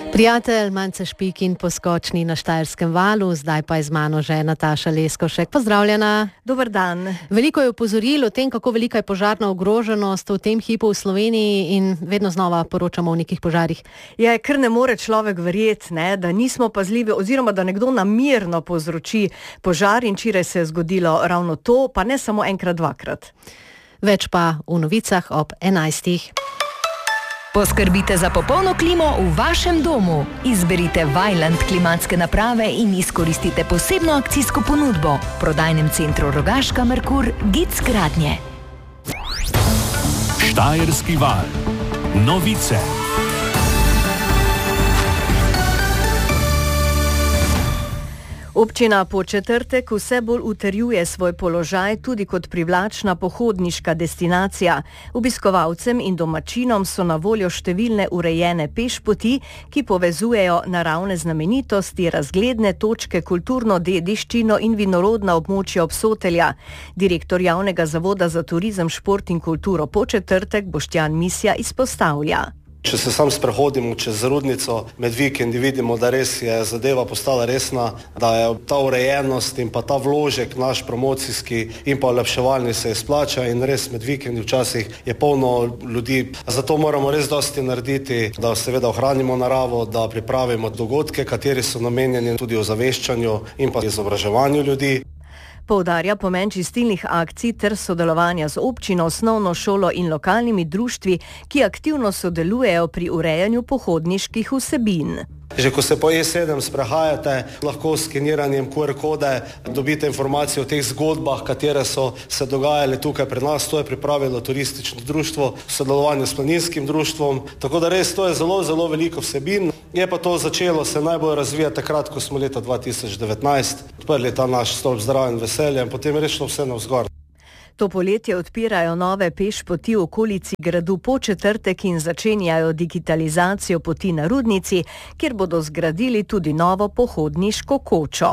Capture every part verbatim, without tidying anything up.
Prijatelj, manjce špik in poskočni na Štajerskem valu, zdaj pa je z mano že Nataša Leskošek. Pozdravljena. Dober dan. Veliko je opozoril o tem, kako velika je požarna ogroženost v tem hipu v Sloveniji in vedno znova poročamo o nekih požarih. Ja, ker ne more človek verjeti, ne, da nismo pazljivi oziroma da nekdo namerno povzroči požar in včeraj se je zgodilo ravno to, pa ne samo enkrat, dvakrat. Več pa v novicah ob enajstih. Poskrbite za popolno klimo v vašem domu. Izberite Vaillant klimatske naprave in izkoristite posebno akcijsko ponudbo. V prodajnem centru Rogaška Merkur Gic Gradnje. Štajerski val. Novice. Občina Podčetrtek vse bolj utrjuje svoj položaj tudi kot privlačna pohodniška destinacija. Obiskovalcem in domačinom so na voljo številne urejene pešpoti, ki povezujejo naravne znamenitosti, razgledne točke, kulturno dediščino in vinorodna območja Obsotelja. Direktor Javnega zavoda za turizem, šport in kulturo Podčetrtek Boštjan Misja izpostavlja. Če se sam sprehodimo čez Rudnico, med vikendi vidimo, da res je zadeva postala resna, da je ta urejenost in pa ta vložek naš promocijski in pa olepševalni se izplača in res med vikendi včasih je polno ljudi. Zato moramo res dosti narediti, da seveda ohranimo naravo, da pripravimo dogodke, kateri so namenjeni tudi ozaveščanju in pa izobraževanju ljudi. Poudarja pomen čistilnih akcij ter sodelovanja z občino, osnovno šolo in lokalnimi društvi, ki aktivno sodelujejo pri urejanju pohodniških vsebin. Že ko se po E sedem sprehajate, lahko s skeniranjem Q R kode dobite informacije o teh zgodbah, katere so se dogajale tukaj pri nas. To je pripravilo turistično društvo v sodelovanju s planinskim društvom. Tako da res to je zelo, zelo veliko vsebin. Je pa to začelo se najbolj razvijati takrat, ko smo leta dva tisoč devetnajst odprli ta naš stolp zdravja in veselja in potem je rešlo vse navzgor. To poletje odpirajo nove pešpoti v okolici gradu Podčetrtek in začenjajo digitalizacijo poti na Rudnici, kjer bodo zgradili tudi novo pohodniško kočo.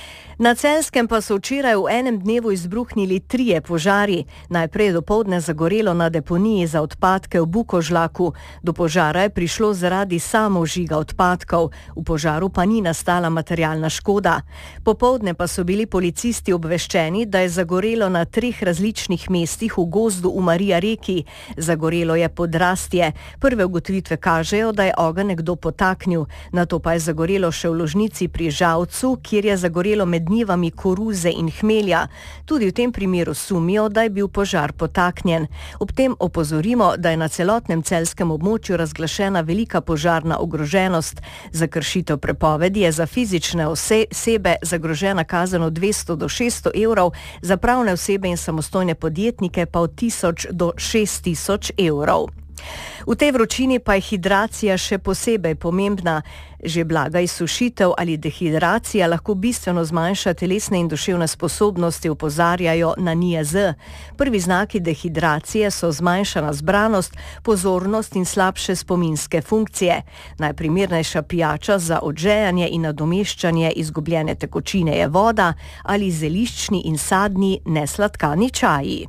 Na Celjskem pa so včeraj v enem dnevu izbruhnili trije požari. Najprej je dopoldne zagorelo na deponiji za odpadke v Bukožlaku. Do požara je prišlo zaradi samovžiga odpadkov. V požaru pa ni nastala materialna škoda. Popoldne pa so bili policisti obveščeni, da je zagorelo na treh različnih mestih v gozdu v Marija Reki. Zagorelo je Podrastje. Prve ugotovitve kažejo, da je ogenj nekdo potaknil. Nato pa je zagorelo še v ložnici pri Žalcu, kjer je zagorelo med njivami koruze in hmelja. Tudi v tem primeru sumijo, da je bil požar potaknjen. Ob tem opozorimo, da je na celotnem celjskem območju razglašena velika požarna ogroženost. Za kršitev prepovedi je za fizične osebe zagrožena kazen od dvesto do šeststo evrov, za pravne osebe in samostojne podjetnike pa od tisoč do šest tisoč evrov. V tej vročini pa je hidracija še posebej pomembna. Že blaga izsušitev ali dehidracija lahko bistveno zmanjša telesne in duševne sposobnosti, opozarjajo na N I A Z. Prvi znaki dehidracije so zmanjšana zbranost, pozornost in slabše spominske funkcije. Najprimernejša pijača za odžejanje in nadomeščanje izgubljene tekočine je voda ali zeliščni in sadni nesladkani čaji.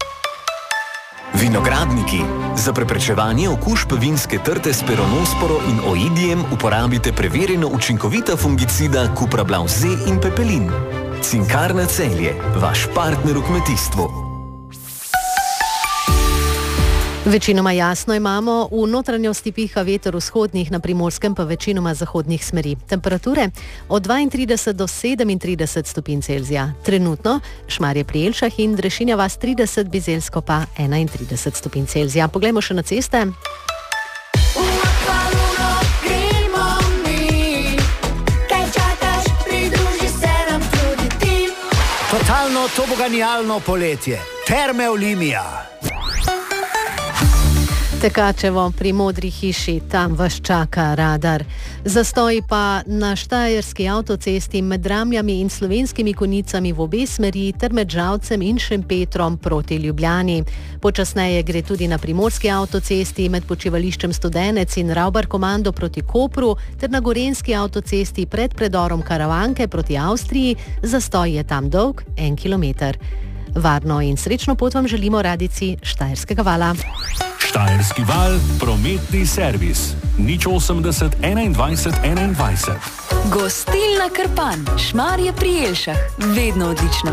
Vinogradniki. Za preprečevanje okužb vinske trte s peronosporo in oidijem uporabite preverjeno učinkovita fungicida Cuprablav Z in Pepelin. Cinkarna Celje, vaš partner v kmetijstvu. Večinoma jasno imamo, v notranjosti piha veter vzhodnih, na Primorskem pa večinoma zahodnih smeri. Temperature od dvaintrideset do sedemintrideset stopinj Celzija. Trenutno Šmarje pri Jelšah in Drešinja vas trideset, Bizeljsko pa enaintrideset stopinj Celzija. Poglejmo še na ceste. Totalno toboganijalno poletje. Terme Olimia. Tekačevo pri Modri hiši, tam vas čaka radar. Zastoji pa na štajerski avtocesti med Dramljami in Slovenskimi Konjicami v obe smeri ter med Žalcem in Šempetrom proti Ljubljani. Počasneje gre tudi na primorski avtocesti med počivališčem Studenec in Ravbar Komando proti Kopru ter na gorenjski avtocesti pred predorom Karavanke proti Avstriji. Zastoj je tam dolg en kilometer. Varno in srečno pot vam želimo radijci Štajerskega vala. Štajerski val, prometni servis. nič osemdeset enaindvajset enaindvajset. Gostilna Krpan, Šmarje pri Jelšah, vedno odlično.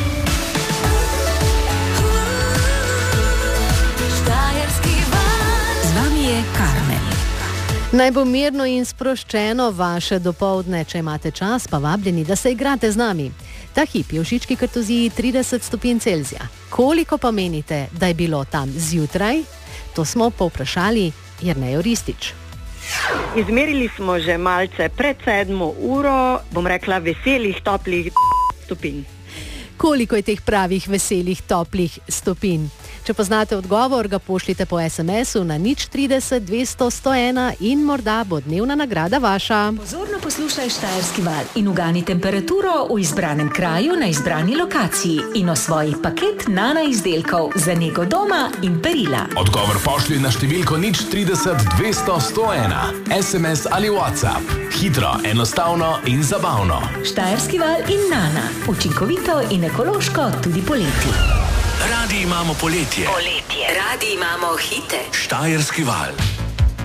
Štajerski val. Z vami je Karmen. Naj bo mirno in sproščeno vaše dopoldne, če imate čas, pa vabljeni, da se igrate z nami. Ta hip je v Šiški Kartuziji trideset stopinj Celzija. Koliko pa menite, da je bilo tam zjutraj? To smo povprašali Jernejo Ristič. Izmerili smo že malce pred sedmo uro, bom rekla veselih, toplih stopinj. Koliko je teh pravih veselih, toplih stopinj? Če poznate odgovor, ga pošljite po es em esu na nič trideset dvesto sto ena in morda bo dnevna nagrada vaša. Pozorno poslušaj Štajerski val in ugani temperaturo v izbranem kraju na izbrani lokaciji in osvoji paket Nana izdelkov za nego doma in perila. Odgovor pošlji na številko nič trideset dvesto sto ena, es em es ali WhatsApp. Hitro, enostavno in zabavno. Štajerski val in Nana. Učinkovito in ekološko tudi poleti. Radi imamo poletje. Poletje. Radi imamo hite. Štajerski val.